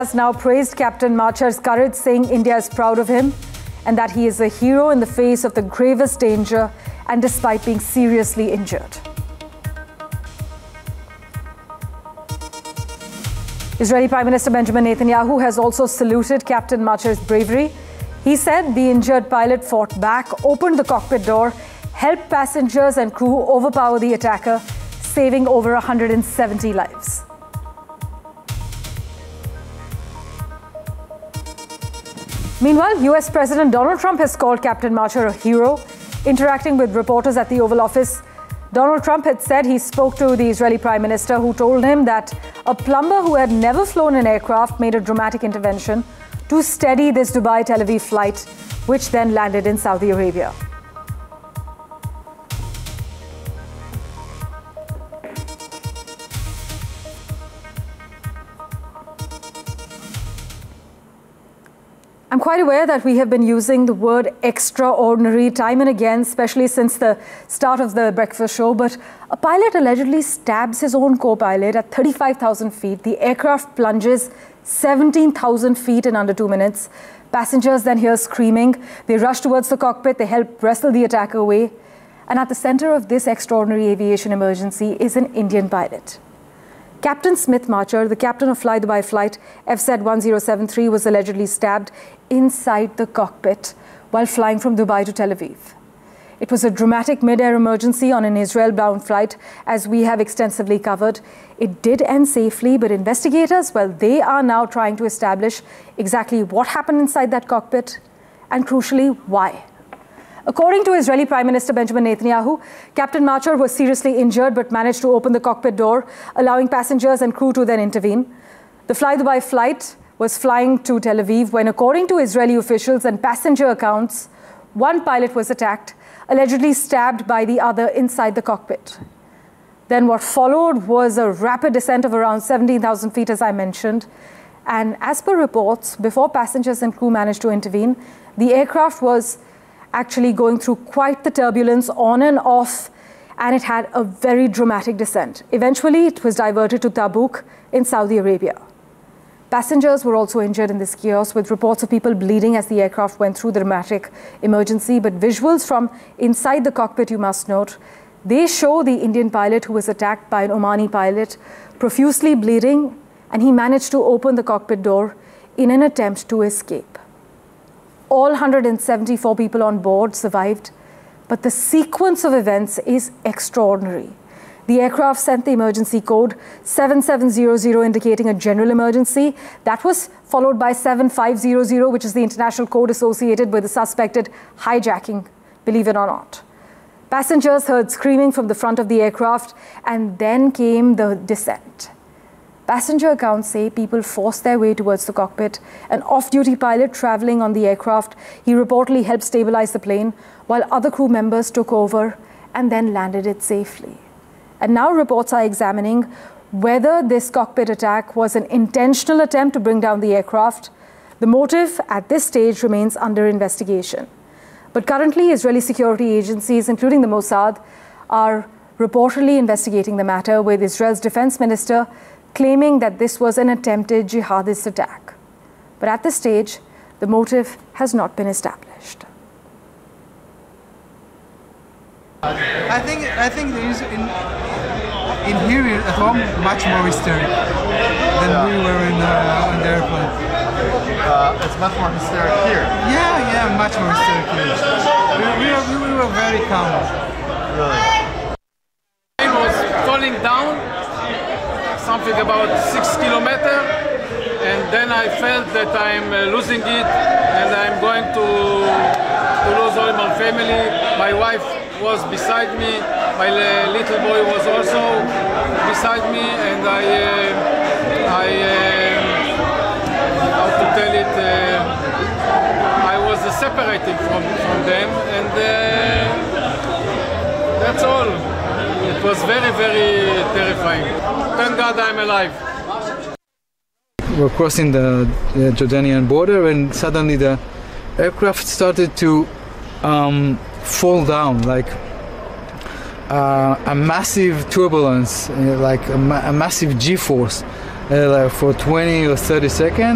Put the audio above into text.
Has now praised Captain Machar's courage, saying India is proud of him and that he is a hero in the face of the gravest danger and despite being seriously injured. Israeli Prime Minister Benjamin Netanyahu has also saluted Captain Machar's bravery. He said the injured pilot fought back, opened the cockpit door, helped passengers and crew overpower the attacker, saving over 170 lives. Meanwhile, US President Donald Trump has called Captain Machar a hero. Interacting with reporters at the Oval Office, Donald Trump had said he spoke to the Israeli Prime Minister, who told him that a plumber who had never flown an aircraft made a dramatic intervention to steady this Dubai-Tel Aviv flight, which then landed in Saudi Arabia. I'm quite aware that we have been using the word extraordinary time and again, especially since the start of the breakfast show, but a pilot allegedly stabs his own co-pilot at 35,000 feet. The aircraft plunges 17,000 feet in under 2 minutes. Passengers then hear screaming. They rush towards the cockpit. They help wrestle the attacker away. And at the center of this extraordinary aviation emergency is an Indian pilot. Captain Smith Machar, the captain of Fly Dubai flight FZ 1073, was allegedly stabbed inside the cockpit while flying from Dubai to Tel Aviv. It was a dramatic mid-air emergency on an Israel-bound flight, as we have extensively covered. It did end safely, but investigators, well, they are now trying to establish exactly what happened inside that cockpit and, crucially, why. According to Israeli Prime Minister Benjamin Netanyahu, Captain Machar was seriously injured but managed to open the cockpit door, allowing passengers and crew to then intervene. The Fly Dubai flight was flying to Tel Aviv when, according to Israeli officials and passenger accounts, one pilot was attacked, allegedly stabbed by the other inside the cockpit. Then what followed was a rapid descent of around 17,000 feet, as I mentioned. And as per reports, before passengers and crew managed to intervene, the aircraft was actually going through quite the turbulence on and off, and it had a very dramatic descent. Eventually, it was diverted to Tabuk in Saudi Arabia. Passengers were also injured in this chaos, with reports of people bleeding as the aircraft went through the dramatic emergency. But visuals from inside the cockpit, you must note, they show the Indian pilot who was attacked by an Omani pilot profusely bleeding, and he managed to open the cockpit door in an attempt to escape. All 174 people on board survived, but the sequence of events is extraordinary. The aircraft sent the emergency code 7700, indicating a general emergency. That was followed by 7500, which is the international code associated with the suspected hijacking, believe it or not. Passengers heard screaming from the front of the aircraft, and then came the descent. Passenger accounts say people forced their way towards the cockpit. An off-duty pilot traveling on the aircraft, he reportedly helped stabilize the plane, while other crew members took over and then landed it safely. And now reports are examining whether this cockpit attack was an intentional attempt to bring down the aircraft. The motive at this stage remains under investigation. But currently, Israeli security agencies, including the Mossad, are reportedly investigating the matter, with Israel's defense minister claiming that this was an attempted jihadist attack. But at this stage, the motive has not been established. I think there is in here at home much more hysteric than we were in the airplane. It's much more hysteric here. Yeah, much more hysteric here. We were very calm. Really? I was falling down something about 6 kilometers, and then I felt that I'm losing it and I'm going to lose all my family. My wife was beside me, my little boy was also beside me, and how to tell it, I was separated from them, and that's all. It was very, very terrifying. Thank God I'm alive. We're crossing the Jordanian border, and suddenly the aircraft started to fall down, like a massive turbulence, like a massive G-force, for 20 or 30 seconds.